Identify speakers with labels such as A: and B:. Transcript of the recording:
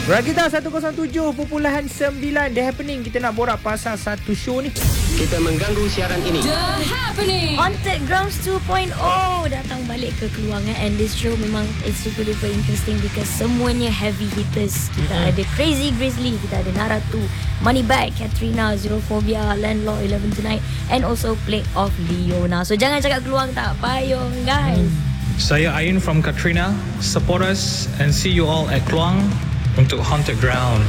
A: Rakita 107.9 The Happening. Kita nak borak pasal satu show ni.
B: Kita mengganggu siaran ini.
C: The Happening.
D: Haunted Grounds 2.0 datang balik ke Keluang, and this show memang it's super duper interesting because semuanya heavy hitters. Kita ada Crazy Grizzly, kita ada Naratu, Moneybag, Katrina, Xerophobia, Landlord, 11 Tonight, and also Plague of Leona. So jangan cakap Keluang tak payung, guys.
E: Saya Ain from Katrina. Support us and see you all at Kluang untuk Haunted Ground.